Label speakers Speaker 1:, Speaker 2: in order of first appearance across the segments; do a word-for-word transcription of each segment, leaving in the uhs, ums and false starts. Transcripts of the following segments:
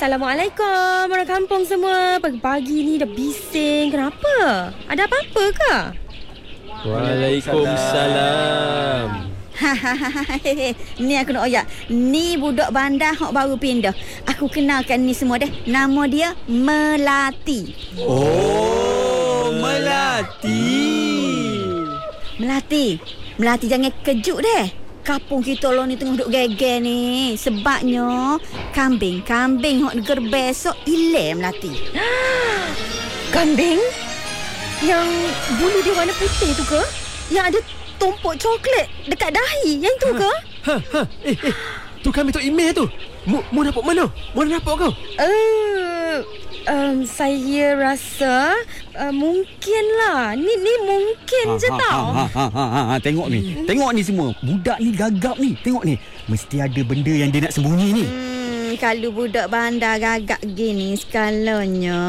Speaker 1: Assalamualaikum orang kampung semua. Pagi-pagi ni dah bising. Kenapa? Ada apa-apa ke?
Speaker 2: Waalaikumsalam.
Speaker 3: Ni aku nak oyak. Ni budak bandar hok baru pindah. Aku kenalkan ni semua deh. Nama dia Melati.
Speaker 2: Oh, Melati.
Speaker 3: Melati. Melati jangan kejut deh. Kampung kita lo ni tengah duk geger ni. Sebabnya kambing-kambing hok neger besok ile Melati.
Speaker 1: Kambing? Yang bulu dia warna putih tu ke? Yang ada tumpuk coklat dekat dahi. Yang tu ke?
Speaker 2: Ha, ha. Eh, eh. Tu kambing tu email tu. Mu, mu nampak mana? Mu nampak kau?
Speaker 1: Uh, um, saya rasa uh, mungkinlah. Ni ni mungkin ha, je
Speaker 4: ha,
Speaker 1: tau.
Speaker 4: Ha, ha, ha, ha, ha. Tengok ni. Hmm. Tengok ni semua. Budak ni gagap ni. Tengok ni. Mesti ada benda yang dia nak sembunyi ni.
Speaker 3: Hmm, kalau budak bandar gagap gini skalanya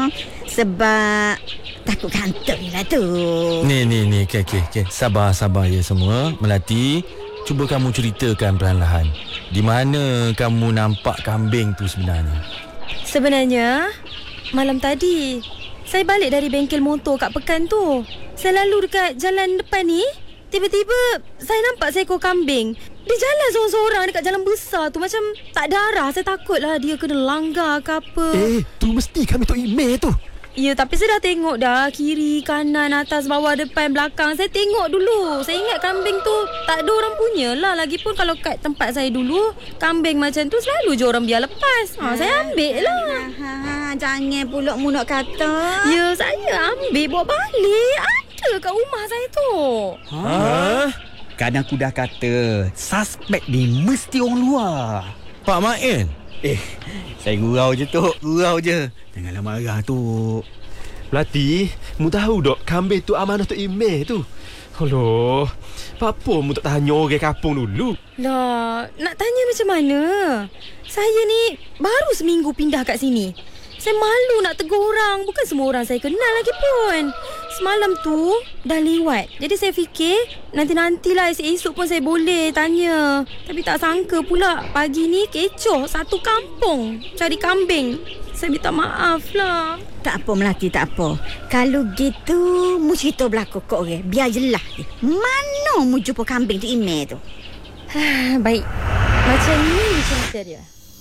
Speaker 3: sebab takut kantuk lah tu.
Speaker 5: Ni, ni, ni. Okay, okay, okay. Sabar, sabar ya semua. Melati, cuba kamu ceritakan perlahan-lahan. Di mana kamu nampak kambing tu sebenarnya?
Speaker 1: Sebenarnya, malam tadi, saya balik dari bengkel motor kat Pekan tu. Saya lalu dekat jalan depan ni. Tiba-tiba, saya nampak seekor kambing. Dia jalan seorang-seorang dekat jalan besar tu. Macam tak ada arah. Saya takutlah dia kena langgar ke apa.
Speaker 2: Eh, tu mesti kambing tu email tu.
Speaker 1: Ya, tapi saya dah tengok dah. Kiri, kanan, atas, bawah, depan, belakang. Saya tengok dulu. Saya ingat kambing tu tak ada orang punya lah. Lagipun kalau kat tempat saya dulu, kambing macam tu selalu je orang biar lepas. Ha, saya ambil lah.
Speaker 3: Ha, ha, jangan pula mu nak kata.
Speaker 1: Ya, saya ambil bawa balik. Ada kat rumah saya tu.
Speaker 4: Ha? Kan aku dah kata, suspek ni mesti orang luar.
Speaker 5: Pak Mail.
Speaker 4: Eh, saya gurau je tu. Gurau je. Janganlah marah tu.
Speaker 2: Melati, mu tahu dok kambing tu amanah tu email tu. Aduh, apa mu tak tanya orang kampung dulu?
Speaker 1: Lah, nak tanya macam mana? Saya ni baru seminggu pindah kat sini. Saya malu nak tegur orang. Bukan semua orang saya kenal lagi pun. Semalam tu dah lewat. Jadi saya fikir nanti-nantilah esok-esok pun saya boleh tanya. Tapi tak sangka pula pagi ni kecoh satu kampung cari kambing. Saya minta maaf lah.
Speaker 3: Tak apa Melati, tak apa. Kalau gitu, mu cerita berlaku kat orang. Biar jelas ni. Mana mu jumpa kambing tu email tu?
Speaker 1: Baik. Macam ni cerita dia.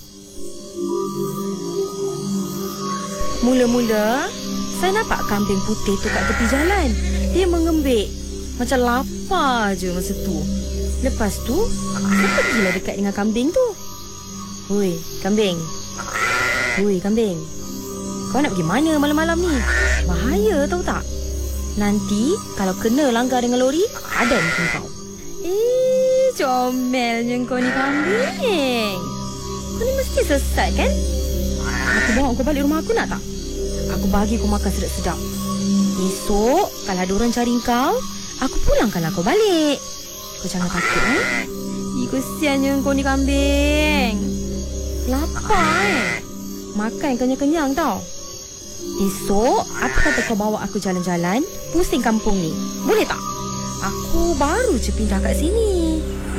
Speaker 1: Mula-mula, saya nampak kambing putih tu kat tepi jalan. Dia mengembik. Macam lapar je masa tu. Lepas tu, saya pergilah dekat dengan kambing tu. Hui, kambing. Hui, kambing. Kau nak pergi mana malam-malam ni? Bahaya tahu tak? Nanti, kalau kena langgar dengan lori, ada ni kau. Eh, comelnya kau ni kambing. Kau ni mesti sesat kan? Aku bawa kau balik rumah aku nak tak? Aku bagi kau makan sedap-sedap. Esok, kalau ada orang cari kau, aku pulangkanlah kau balik. Kau jangan takut, eh? Ih, kesiannya kau ni kambing. Lapar, eh? Makan kenyang-kenyang tau. Esok, apa kata kau bawa aku jalan-jalan, pusing kampung ni. Boleh tak? Aku baru je pindah kat sini.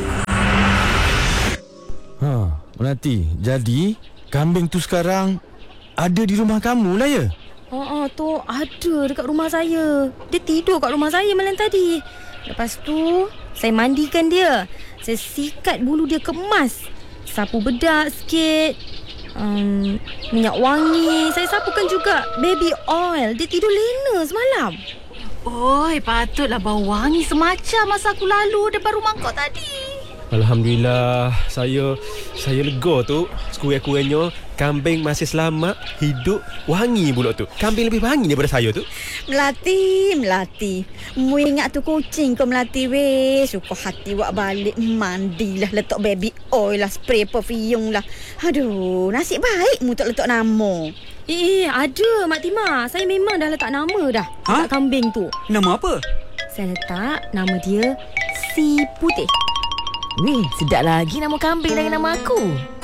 Speaker 5: Ha, Melati, jadi kambing tu sekarang ada di rumah kamu lah ya?
Speaker 1: Oh, oh, tu ada dekat rumah saya. Dia tidur kat rumah saya malam tadi. Lepas tu, saya mandikan dia. Saya sikat bulu dia kemas. Sapu bedak sikit. Um, minyak wangi. Saya sapukan juga baby oil. Dia tidur lena semalam.
Speaker 6: Oi, patutlah bau wangi semacam masa aku lalu depan rumah kau tadi.
Speaker 2: Alhamdulillah, saya saya lega tu. Sekurang-kurangnya kambing masih selamat, hidup, wangi pula tu. Kambing lebih wangi daripada saya tu.
Speaker 3: Melati, Melati. Mu ingat tu kucing kau Melati weh. Suka hati buat balik. Mandilah, letak baby oil lah, spray perfume lah. Aduh, nasib baik mu tak letak nama.
Speaker 1: Eh, ada Mak Timah. Saya memang dah letak nama dah.
Speaker 4: Ha?
Speaker 1: Dekat kambing tu.
Speaker 4: Nama apa?
Speaker 1: Saya letak nama dia Si Putih.
Speaker 6: Weh, sedap lagi nama kambing dari nama aku.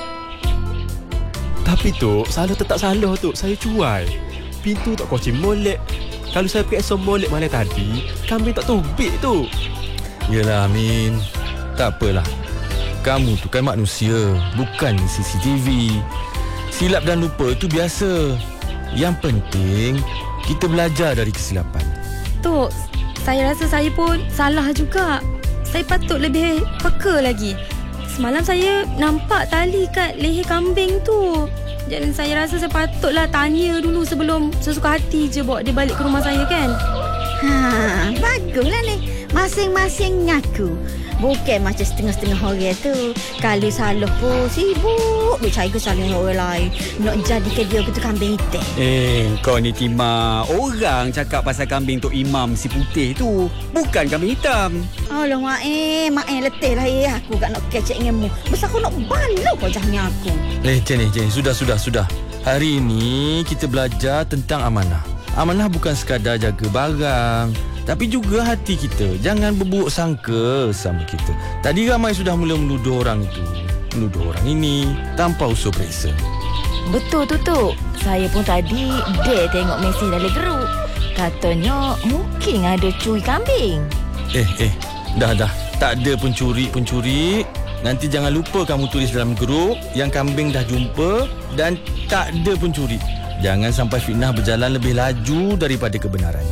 Speaker 2: Tapi tu, salah tetap salah tu. Saya cuai. Pintu tak kunci molek. Kalau saya pergi esok molek malam tadi, kambing tak tubik tu.
Speaker 5: Yelah Amin, tak apalah. Kamu tu kan manusia, bukan C C T V. Silap dan lupa itu biasa. Yang penting kita belajar dari kesilapan.
Speaker 1: Tok, saya rasa saya pun salah juga. Saya patut lebih peka lagi. Semalam saya nampak tali kat leher kambing tu. Jadi saya rasa saya patutlah tanya dulu sebelum sesuka hati je bawa dia balik ke rumah saya kan.
Speaker 3: Ha, baguslah ni. Masing-masing ngaku. Bukan macam setengah-setengah orang tu. Kalau salah pun sibuk bercari kesalahan orang lain. Nak jadikan dia ketua kambing hitam.
Speaker 4: Eh, kau ni Tima. Orang cakap pasal kambing Tok Imam si putih tu. Bukan kambing hitam.
Speaker 3: Allah, mak eh. Mak eh letih lah eh. Aku tak nak kecek denganmu. Besar kau nak balau kau jahnya aku.
Speaker 5: Eh, Jenny, Jenny, sudah, sudah, sudah. Hari ini kita belajar tentang amanah. Amanah bukan sekadar jaga barang, tapi juga hati kita. Jangan berburuk sangka sama kita. Tadi ramai sudah mula menuduh orang itu, menuduh orang ini tanpa usul periksa.
Speaker 7: Betul tu tu. Saya pun tadi dia tengok mesej dalam grup. Katanya mungkin ada curi kambing.
Speaker 5: Eh, eh, dah, dah. Tak ada pencuri-pencuri. Nanti jangan lupa kamu tulis dalam grup yang kambing dah jumpa dan tak ada pencuri. Jangan sampai fitnah berjalan lebih laju daripada kebenaran.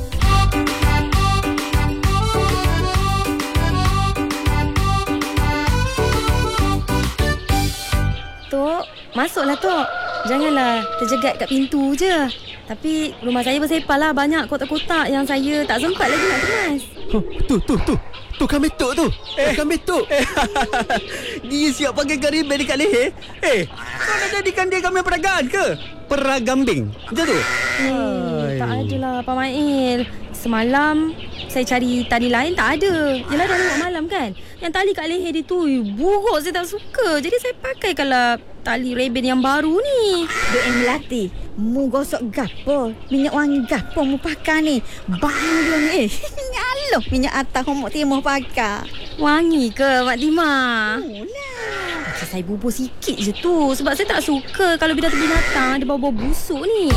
Speaker 1: Tok, masuklah Tok. Janganlah terjegat kat pintu je. Tapi rumah saya bersepah lah. Banyak kotak-kotak yang saya tak sempat lagi nak kemas.
Speaker 2: Oh, tu, tu, tu. Tu kambing Tok tu. Eh, kambing Tok.
Speaker 4: Eh, dia siap pakai garibel dekat leher. Eh, kau nak jadikan dia kambing peragaan ke? Peragambing. Macam tu?
Speaker 1: Eh, tak adalah Pak Mail. Semalam saya cari tali lain tak ada. Yelah dah lewat malam kan. Yang tali kat leher dia tu buruk, saya tak suka. Jadi saya pakaikanlah tali reben yang baru ni.
Speaker 3: Duk yang Melati, mu gosok gapo? Minyak wangi gapo mu pakai ni? Bang dia ni. Eh, nyaloh minyak atas homok timur pakai.
Speaker 1: Wangi ke Mak Tima?
Speaker 3: Mula.
Speaker 1: Macam saya bubur sikit je tu. Sebab saya tak suka kalau binatang-binatang ada bau-bau busuk ni.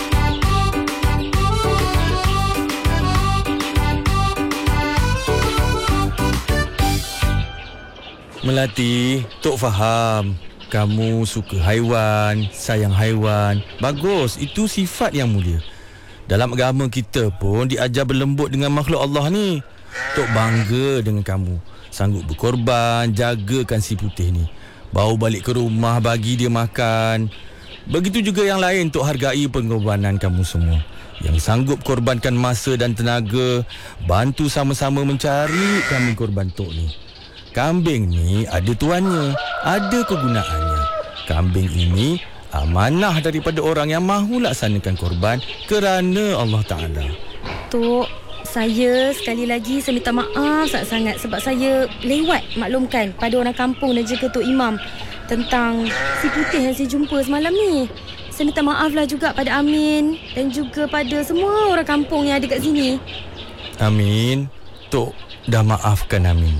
Speaker 5: Melati, Tok faham. Kamu suka haiwan, sayang haiwan. Bagus, itu sifat yang mulia. Dalam agama kita pun diajar berlembut dengan makhluk Allah ni. Tok bangga dengan kamu. Sanggup berkorban, jagakan si putih ni. Bawa balik ke rumah, bagi dia makan. Begitu juga yang lain, Tok hargai pengorbanan kamu semua. Yang sanggup korbankan masa dan tenaga. Bantu sama-sama mencari kambing korban Tok ni. Kambing ni ada tuannya, ada kegunaannya. Kambing ini amanah daripada orang yang mahu laksanakan korban kerana Allah Ta'ala.
Speaker 1: Tok, saya sekali lagi saya minta maaf sangat-sangat sebab saya lewat maklumkan pada orang kampung dan juga Tok Imam tentang si putih yang saya jumpa semalam ni. Saya minta maaflah juga pada Amin dan juga pada semua orang kampung yang ada kat sini.
Speaker 5: Amin. Tok dah maafkan Amin.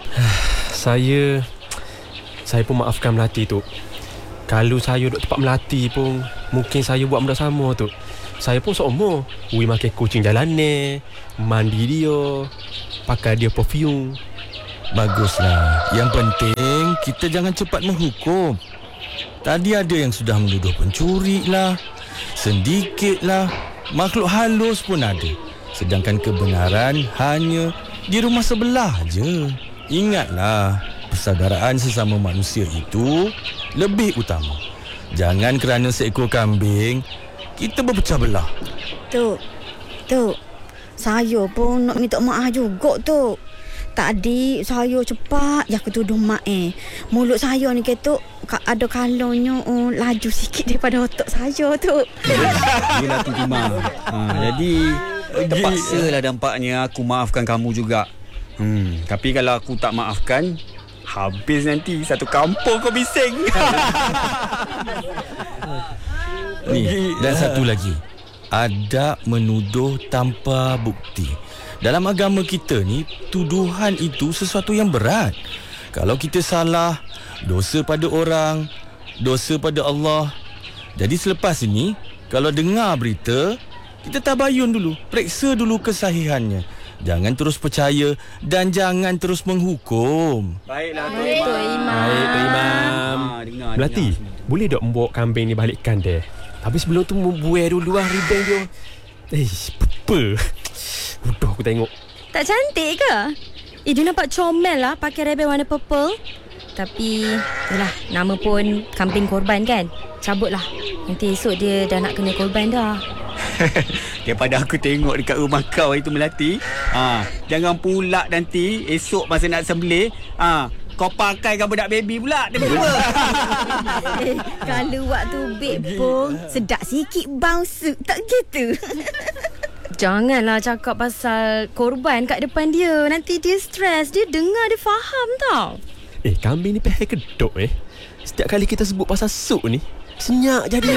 Speaker 2: Saya Saya pun maafkan Melati tu. Kalau saya duduk tempat Melati pun mungkin saya buat benda sama tu. Saya pun seumur Ui makan kucing jalan ni, mandi dia, pakai dia perfume.
Speaker 5: Baguslah. Yang penting kita jangan cepat menghukum. Tadi ada yang sudah menuduh pencuri lah, sedikit lah, makhluk halus pun ada. Sedangkan kebenaran hanya di rumah sebelah je. Ingatlah, persaudaraan sesama manusia itu lebih utama. Jangan kerana seekor kambing kita berpecah belah.
Speaker 3: Tok, Tok, saya pun nak minta maaf juga, Tok. Tadi saya cepat je aku tuduh mak eh. Mulut saya ni ketuk ada kalonnya oh, laju sikit daripada otak saya, Tok.
Speaker 4: Yelah tu Tima. Ha, jadi terpaksalah dampaknya aku maafkan kamu juga. Hmm, tapi kalau aku tak maafkan, habis nanti satu kampung kau bising.
Speaker 5: Ni, dan satu lagi. Ada menuduh tanpa bukti. Dalam agama kita ni, tuduhan itu sesuatu yang berat. Kalau kita salah, dosa pada orang, dosa pada Allah. Jadi selepas ini, kalau dengar berita, kita tabayun dulu, periksa dulu kesahihannya. Jangan terus percaya dan jangan terus menghukum.
Speaker 4: Baiklah,
Speaker 1: Baik, Tok Imam.
Speaker 2: Baik, Tok Imam.
Speaker 4: Ha, dengar,
Speaker 2: Melati,
Speaker 4: dengar.
Speaker 2: boleh dok membawa kambing ni balik kandang. Tapi sebelum tu membuai dulu lah ribeng dia. Eh, apa? Udah aku tengok.
Speaker 1: Tak cantik ke? Eh, dia nampak comel lah pakai rebel warna purple. Tapi, yalah, nama pun kambing korban kan? Cabut lah. Nanti esok dia dah nak kena korban dah.
Speaker 4: Daripada aku tengok dekat rumah kau itu Melati, ha, jangan pula nanti esok masa nak sembelih, ha, kau pakaikan budak baby pula tiba-tiba.
Speaker 3: Eh, kalau waktu beg pun sedap sikit bounce. Tak gitu.
Speaker 1: Janganlah cakap pasal korban kat depan dia. Nanti dia stres. Dia dengar, dia faham tau.
Speaker 2: Eh, kambing ni pehek kedok eh. Setiap kali kita sebut pasal sup ni, senyap jadi.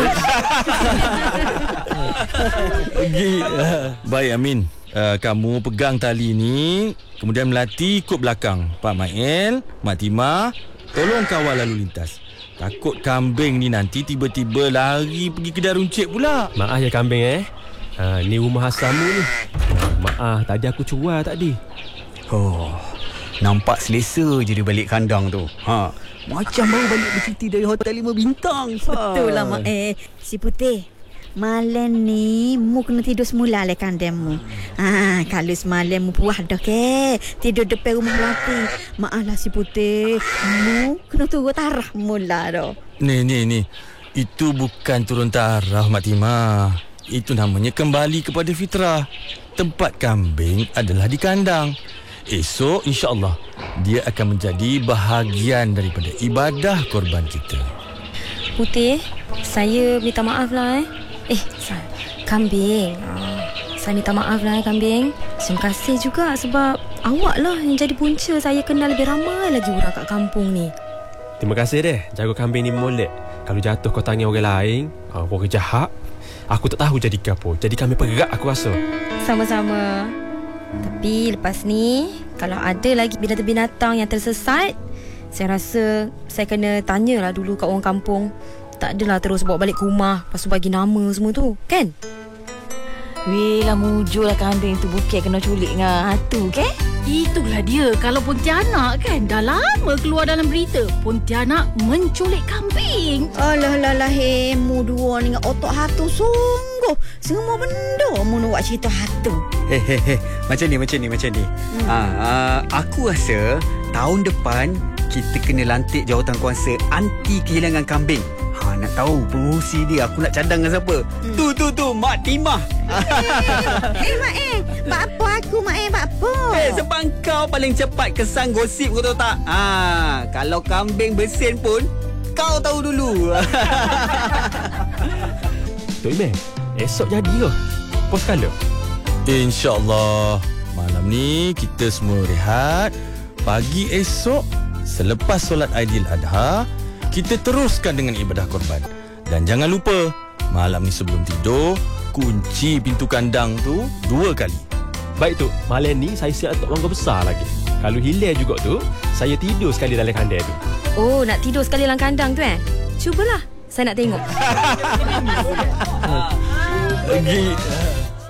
Speaker 5: Baik Amin, uh, kamu pegang tali ni, kemudian Melati ikut belakang. Pak Mail, Mak Timah, tolong kawal lalu lintas. Takut kambing ni nanti tiba-tiba lari pergi kedai runcit pula.
Speaker 2: Maaf ya kambing eh. Ha, ni rumah asalmu ni. Maaf, tadi aku cuar tadi.
Speaker 4: Oh, nampak selesa je dia balik kandang tu. Ha, macam baru balik bercuti dari hotel lima bintang.
Speaker 3: Betul lah Mak Eh. Si Putih, malam ni mu kena tidur semula lah kandang mu. Ha, kalau semalam mu puas dah ke tidur depan rumah Melati. Maaf lah si Putih, mu kena turun tarah mula dah.
Speaker 5: Ni, ni, ni. Itu bukan turun taraf Mak Timah. Itu namanya kembali kepada fitrah. Tempat kambing adalah di kandang. Esok insya-Allah dia akan menjadi bahagian daripada ibadah korban kita.
Speaker 1: Putih, saya minta maaf lah eh. Eh, sa- kambing. Ah, saya minta maaf lah eh kambing. Terima kasih juga sebab awak lah yang jadi punca saya kenal lebih ramai lagi orang kat kampung ni.
Speaker 2: Terima kasih deh, jaga kambing ni molek. Kalau jatuh kau tanya orang lain, ah, orang jahat, aku tak tahu jadi apa. Jadi kami perak aku rasa.
Speaker 1: Sama-sama. Tapi lepas ni, kalau ada lagi binatang-binatang yang tersesat, saya rasa saya kena tanyalah dulu kat orang kampung. Tak adalah terus bawa balik ke rumah, lepas tu bagi nama semua tu, kan?
Speaker 7: Weh lah mujur lah kambing tu bukit kena culik dengan hatu ke?
Speaker 6: Itulah dia. Kalau Pontianak kan dah lama keluar dalam berita Pontianak menculik kambing.
Speaker 3: Alah lah lah he, mu dua ni dengan otak hatu sungguh. Semua benda mu nak buat cerita hatu.
Speaker 4: Hei, hei, hei. Macam ni, macam ni, macam ni. Hmm. Ha, uh, aku rasa tahun depan kita kena lantik jawatankuasa anti kehilangan kambing. Ha, nak tahu pengurusi dia, aku nak cadang dengan siapa? Hmm. Tu, tu, tu, Mak Timah.
Speaker 3: Eh, Mak Eh. Buat apa aku, Mak Eh? Buat apa?
Speaker 4: Eh, sebab kau paling cepat kesan gosip, kau tahu tak? Ha, kalau kambing bersin pun, kau tahu dulu.
Speaker 2: Tok Imeh, esok jadi ke? Pos kala?
Speaker 5: InsyaAllah. Malam ni kita semua rehat. Pagi esok selepas solat Aidiladha, kita teruskan dengan ibadah korban. Dan jangan lupa, malam ni sebelum tidur, kunci pintu kandang tu dua kali.
Speaker 2: Baik tu, malam ni saya siap untuk langgar besar lagi. Kalau hilang juga tu, saya tidur sekali dalam kandang tu.
Speaker 1: Oh, nak tidur sekali dalam kandang tu eh? Cubalah, saya nak tengok.
Speaker 5: Lagi